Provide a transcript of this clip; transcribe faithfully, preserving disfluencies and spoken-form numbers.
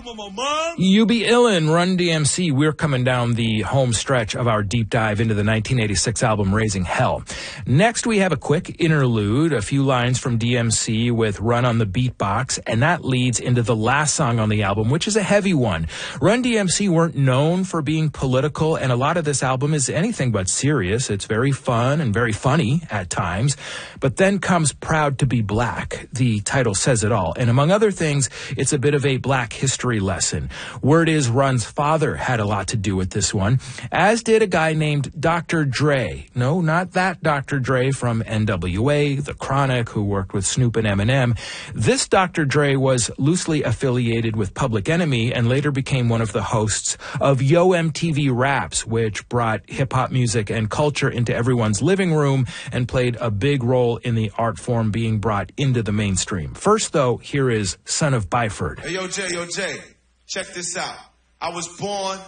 You Be Illin', Run D M C. We're coming down the home stretch of our deep dive into the nineteen eighty-six album Raising Hell. Next, we have a quick interlude, a few lines from D M C with Run on the Beatbox, and that leads into the last song on the album, which is a heavy one. Run D M C weren't known for being political, and a lot of this album is anything but serious. It's very fun and very funny at times. But then comes Proud to Be Black. The title says it all. And among other things, it's a bit of a black history lesson. Word is Run's father had a lot to do with this one, as did a guy named Doctor Dre. No, not that Doctor Dre from N W A, The Chronic, who worked with Snoop and Eminem. This Doctor Dre was loosely affiliated with Public Enemy and later became one of the hosts of Yo M T V Raps, which brought hip-hop music and culture into everyone's living room and played a big role in the art form being brought into the mainstream. First, though, here is Son of Byford. Hey, yo, Jay, yo, Jay, check this out. I was born